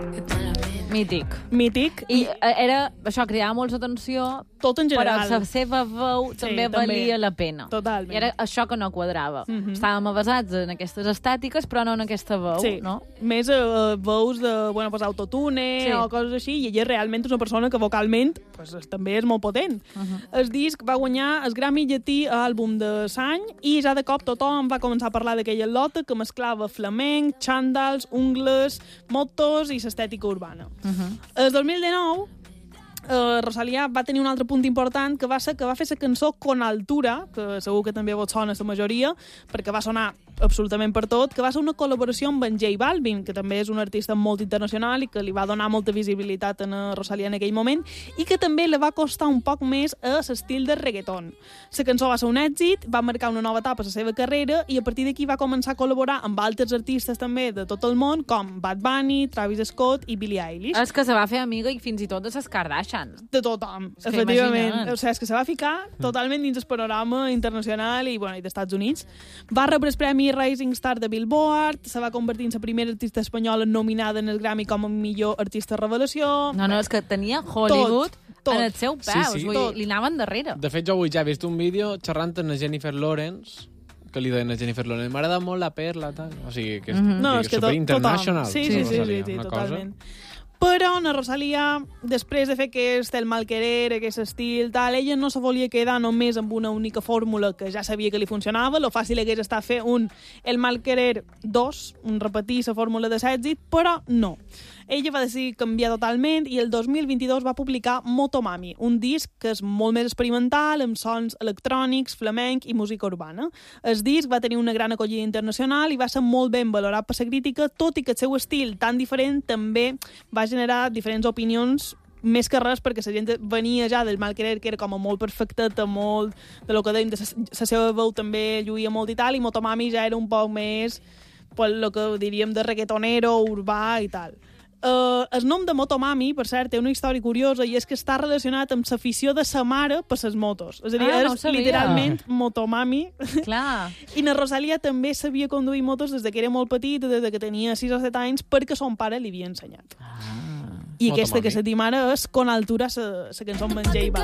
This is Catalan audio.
Mític. I era, això cridava molt l'atenció, tot en general. però la seva veu també valia la pena. Totalment. I era això que no quadrava. Estàvem avasats en aquestes estàtiques, però no en aquesta veu, no? Més veus de, autotune o coses així, i ella realment és una persona que vocalment també és molt potent. El disc va guanyar el Grammy llatí a àlbum de l'any i ja de cop tothom va començar a parlar d'aquella lota que mesclava flamenc, xandals, ungles, motos i l'estètica urbana. El 2019 Rosalía va tenir un altre punt important que va ser que va fer la cançó Con Altura, que segur que també vos sona la majoria, perquè va sonar absolutament per tot, que va ser una col·laboració amb en J Balvin, que també és un artista molt internacional i que li va donar molta visibilitat a Rosalía en aquell moment, i que també li va costar un poc més a l'estil de reggaeton. La cançó va ser un èxit, va marcar una nova etapa a la seva carrera i a partir d'aquí va començar a col·laborar amb altres artistes també de tot el món, com Bad Bunny, Travis Scott i Billie Eilish. És que se va fer amiga i fins i tot de les Kardashian. De tothom, efectivament. O sigui, és que se va ficar totalment dins el panorama internacional i dels Estats Units. Va rebre el Premi Rising Star de Billboard, se va convertir en la primera artista espanyola nominada en el Grammy com a millor artista revelació. No, és que tenia Hollywood tot. en el seu peus, vull dir, li anaven darrere. De fet, jo avui ja he vist un vídeo xerrant amb Jennifer Lawrence, que li deien a Jennifer Lawrence, m'agrada molt la perla, tal. O sigui, que és superinternacional. Sí, totalment. Però la Rosalía, després de fer aquest El Mal Querer, aquest estil, tal, ella no se volia quedar només amb una única fórmula que ja sabia que li funcionava. Lo fàcil hagués estat fer un El Mal Querer 2, repetir la fórmula de l'èxit, però no. Ella va decidir canviar totalment i el 2022 va publicar Motomami, un disc que és molt més experimental, amb sons electrònics, flamenc i música urbana. El disc va tenir una gran acollida internacional i va ser molt ben valorat per la crítica, tot i que el seu estil tan diferent també va generar diferents opinions, més que res perquè la gent venia ja del Mal Querer, que era com a molt perfecteta, molt de lo que dèiem, la seva veu també lluïa molt i tal, i Motomami ja era un poc més el que diríem de reggaetonero, urbà i tal. El nom de Motomami, per cert, té una història curiosa i és que està relacionat amb l'afició de sa mare per les motos. És a dir, és literalment Motomami. Clar. I na Rosalía també sabia conduir motos des que era molt petita, des que tenia 6 o 7 anys, perquè son pare li havia ensenyat. I aquesta que se diu ara és Con Altura, la cançó amb en J Balvin.